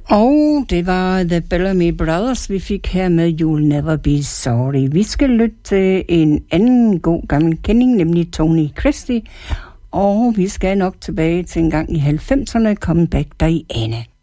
Og det var The Bellamy Brothers, vi fik her med You'll Never Be Sorry. Vi skal lytte til en anden god gammel kending, nemlig Tony Christie. Og vi skal nok tilbage til en gang i 90'erne, Come Back Diana.